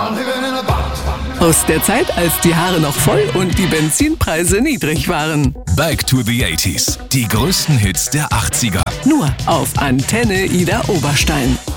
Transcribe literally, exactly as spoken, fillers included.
Aus der Zeit, als die Haare noch voll und die Benzinpreise niedrig waren. Back to the eighties. Die größten Hits der achtziger. Nur auf Antenne Ida Oberstein.